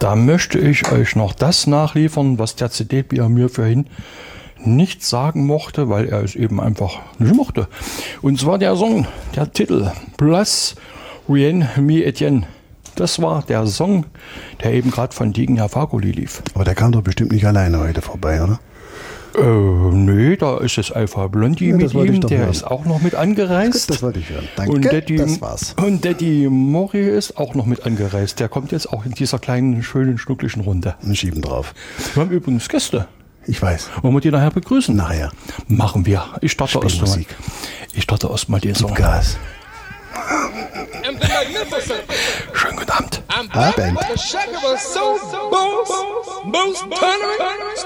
Da möchte ich euch noch das nachliefern, was der CD-Bier mir vorhin nicht sagen mochte, weil er es eben einfach nicht mochte. Und zwar der Song, der Titel Plus Rien Mi Etienne. Das war der Song, der eben gerade von Degen Herr Fagoli lief. Aber der kam doch bestimmt nicht alleine heute vorbei, oder? Nee, da ist es Alpha Blondie Ja, mit ihm, der hören. ist auch noch mit angereist. Das wollte ich hören. Danke, Und das war's. Und Daddy Mori ist auch noch mit angereist. Der kommt jetzt auch in dieser kleinen, schönen, schnucklichen Runde. Und schieben drauf. Wir haben übrigens Gäste. Ich weiß. Wollen wir die nachher begrüßen? Nachher. Machen wir. Ich starte Musik. erst mal den Song. Gib Gas. Schönen guten Abend. Abend.